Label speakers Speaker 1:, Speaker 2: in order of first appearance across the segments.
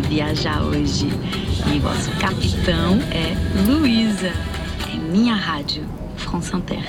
Speaker 1: viajar hoje. E vosso capitão é Luísa. É minha rádio, France Inter.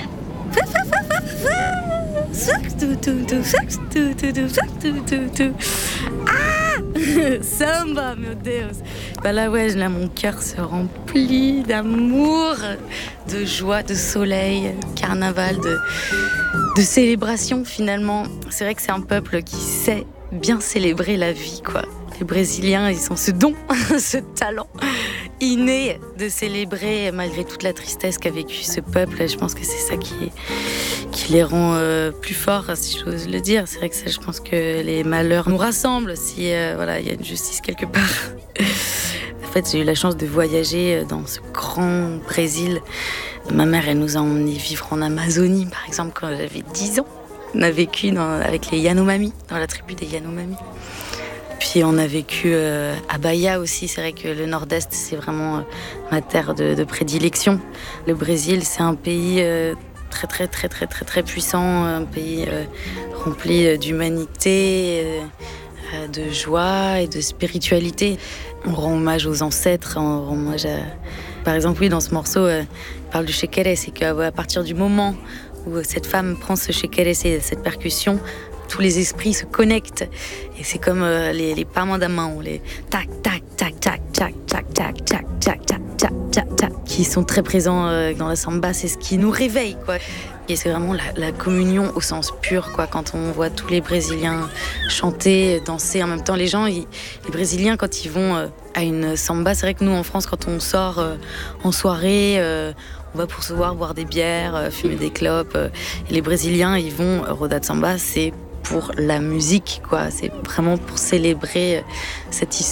Speaker 2: Ah Samba, meu Deus. Bah là ouais, là mon cœur se remplit d'amour, de joie, de soleil, carnaval, de célébration finalement. C'est vrai que c'est un peuple qui sait bien célébrer la vie, quoi. Les Brésiliens, ils ont ce don, ce talent inné de célébrer malgré toute la tristesse qu'a vécu ce peuple. Je pense que c'est ça qui les rend plus forts, si j'ose le dire. C'est vrai que ça, je pense que les malheurs nous rassemblent si voilà, il y a une justice quelque part. En fait, j'ai eu la chance de voyager dans ce grand Brésil. Ma mère, elle nous a emmenés vivre en Amazonie, par exemple, quand j'avais 10 ans. On a vécu avec les Yanomami, dans la tribu des Yanomami. Puis on a vécu à Bahia aussi. C'est vrai que le Nord-Est, c'est vraiment ma terre de prédilection. Le Brésil, c'est un pays très puissant, un pays rempli d'humanité, de joie et de spiritualité. On rend hommage aux ancêtres, on rend hommage à... Par exemple, oui, dans ce morceau, on parle du chekere, c'est qu'à partir du moment où cette femme prend ce chekere, cette percussion, tous les esprits se connectent. Et c'est comme les pamandamans, les tac, tac, tac, tac, tac, tac, tac, tac, tac, tac, tac, tac, tac, qui sont très présents dans la samba. C'est ce qui nous réveille, quoi. Et c'est vraiment la communion au sens pur, quoi. Quand on voit tous les Brésiliens chanter, danser en même temps, les Brésiliens, quand ils vont à une samba, c'est vrai que nous, en France, quand on sort en soirée, on va pour se voir, boire des bières, fumer des clopes. Et les Brésiliens, ils vont Roda de Samba, c'est pour la musique, quoi. C'est vraiment pour célébrer cette histoire.